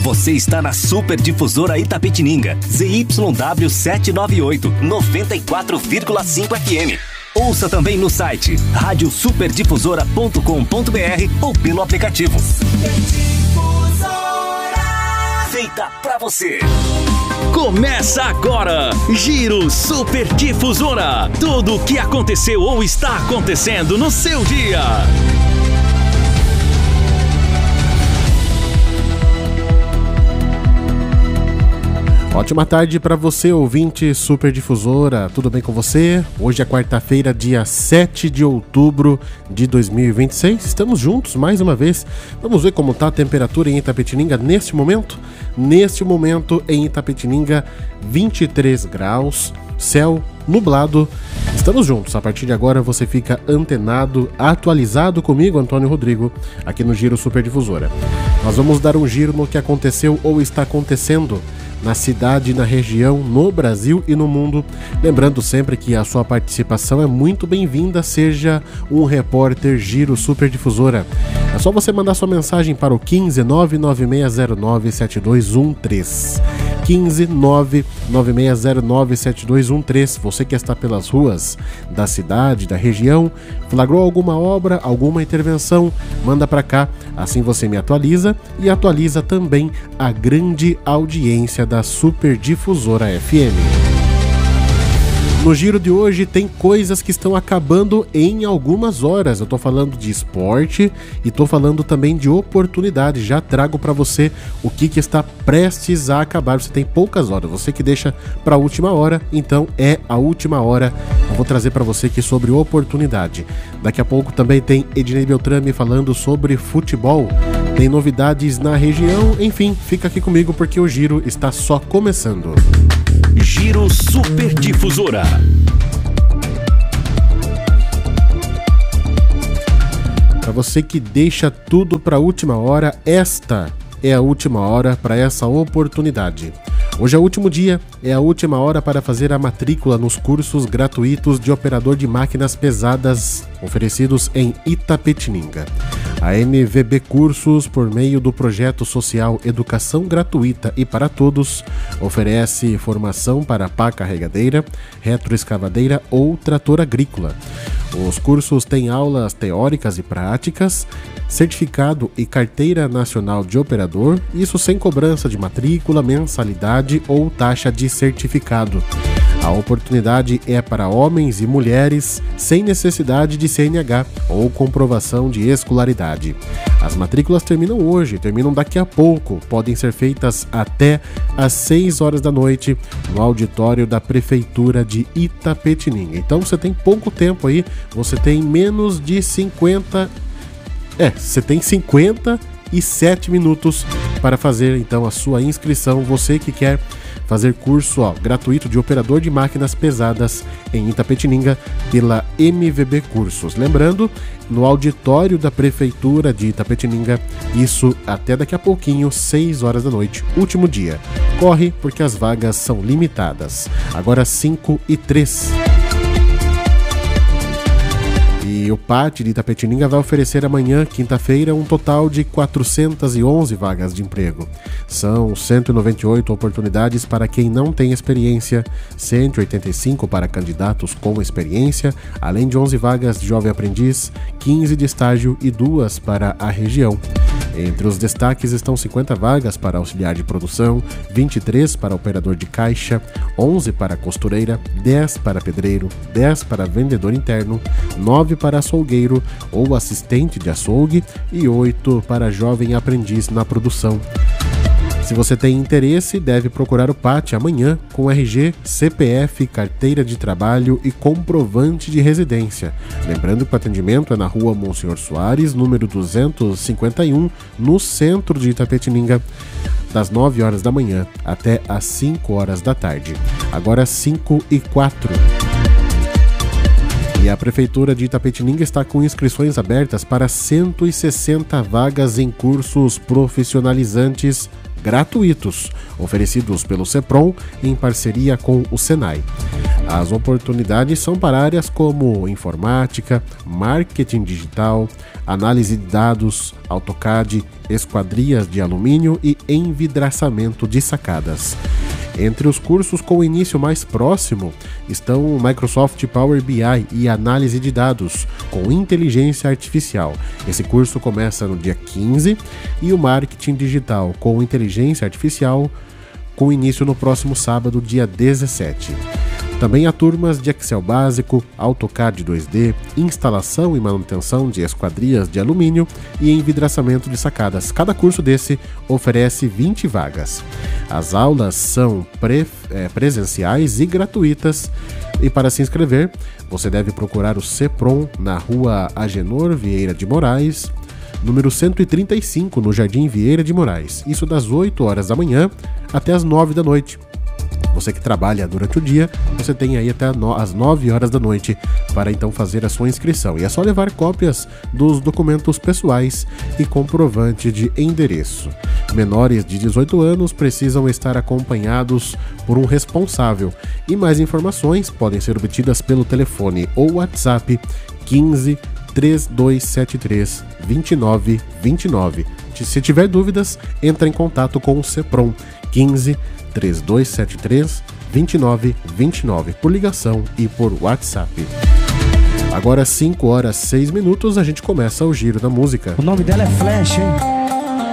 Você está na Super Difusora Itapetininga, ZYW 798, 94,5 FM. Ouça também no site radiosuperdifusora.com.br ou pelo aplicativo. Feita pra você. Começa agora, Giro Super Difusora. Tudo o que aconteceu ou está acontecendo no seu dia. Ótima tarde para você, ouvinte Super Difusora, tudo bem com você? Hoje é quarta-feira, dia 7 de outubro de 2026, estamos juntos mais uma vez. Vamos ver como está a temperatura em Itapetininga neste momento? Neste momento em Itapetininga, 23 graus, céu nublado. Estamos juntos, a partir de agora você fica antenado, atualizado comigo, Antônio Rodrigo, aqui no Giro Super Difusora. Nós vamos dar um giro no que aconteceu ou está acontecendo na cidade, na região, no Brasil e no mundo. Lembrando sempre que a sua participação é muito bem-vinda, seja um repórter Giro Super Difusora. É só você mandar sua mensagem para o 15 99609 7213. 15 99609 7213. Você que está pelas ruas da cidade, da região, flagrou alguma obra, alguma intervenção, manda para cá, assim você me atualiza e atualiza também a grande audiência da Super Difusora FM. No giro de hoje tem coisas que estão acabando em algumas horas. Eu tô falando de esporte e tô falando também de oportunidade. Já trago para você o que está prestes a acabar. Você tem poucas horas, você que deixa para a última hora, então é a última hora. Eu vou trazer para você aqui sobre oportunidade. Daqui a pouco também tem Ednei Beltrame falando sobre futebol. Tem novidades na região, enfim, fica aqui comigo porque o giro está só começando. Giro Super Difusora. Para você que deixa tudo para a última hora, esta é a última hora para essa oportunidade. Hoje é o último dia, é a última hora para fazer a matrícula nos cursos gratuitos de operador de máquinas pesadas oferecidos em Itapetininga. A MVB Cursos, por meio do projeto social Educação Gratuita e para Todos, oferece formação para pá carregadeira, retroescavadeira ou trator agrícola. Os cursos têm aulas teóricas e práticas, certificado e carteira nacional de operador, isso sem cobrança de matrícula, mensalidade ou taxa de certificado. A oportunidade é para homens e mulheres sem necessidade de CNH ou comprovação de escolaridade. As matrículas terminam hoje, terminam daqui a pouco, podem ser feitas até às 6 horas da noite no auditório da Prefeitura de Itapetininga. Então você tem pouco tempo aí, você tem menos de 57 minutos para fazer então a sua inscrição. Você que quer fazer curso gratuito de operador de máquinas pesadas em Itapetininga pela MVB Cursos. Lembrando, no auditório da Prefeitura de Itapetininga, isso até daqui a pouquinho, 6 horas da noite, último dia. Corre porque as vagas são limitadas. Agora 5h03. E o PAT de Itapetininga vai oferecer amanhã, quinta-feira, um total de 411 vagas de emprego. São 198 oportunidades para quem não tem experiência, 185 para candidatos com experiência, além de 11 vagas de jovem aprendiz, 15 de estágio e 2 para a região. Entre os destaques estão 50 vagas para auxiliar de produção, 23 para operador de caixa, 11 para costureira, 10 para pedreiro, 10 para vendedor interno, 9 para açougueiro ou assistente de açougue e 8 para jovem aprendiz na produção. Se você tem interesse, deve procurar o PAT amanhã com RG, CPF, carteira de trabalho e comprovante de residência. Lembrando que o atendimento é na rua Monsenhor Soares, número 251, no centro de Itapetininga, das 9 horas da manhã até às 5 horas da tarde. Agora 5h04. E a Prefeitura de Itapetininga está com inscrições abertas para 160 vagas em cursos profissionalizantes gratuitos, oferecidos pelo CEPROM em parceria com o Senai. As oportunidades são para áreas como informática, marketing digital, análise de dados, AutoCAD, esquadrias de alumínio e envidraçamento de sacadas. Entre os cursos com início mais próximo estão o Microsoft Power BI e análise de dados com inteligência artificial. Esse curso começa no dia 15 e o marketing digital com inteligência artificial com início no próximo sábado, dia 17. Também há turmas de Excel básico, AutoCAD 2D, instalação e manutenção de esquadrias de alumínio e envidraçamento de sacadas. Cada curso desse oferece 20 vagas. As aulas são presenciais e gratuitas. E para se inscrever, você deve procurar o CEPROM na rua Agenor Vieira de Moraes, número 135, no Jardim Vieira de Moraes. Isso das 8 horas da manhã até as 9 da noite. Você que trabalha durante o dia, você tem aí até as 9 horas da noite para então fazer a sua inscrição. E é só levar cópias dos documentos pessoais e comprovante de endereço. Menores de 18 anos precisam estar acompanhados por um responsável. E mais informações podem ser obtidas pelo telefone ou WhatsApp 15 3273 2929. Se tiver dúvidas, entre em contato com o CEPROM 15 3273 2929 por ligação e por WhatsApp. Agora 5 horas 6 minutos, a gente começa o Giro da Música. O nome dela é Flash, hein?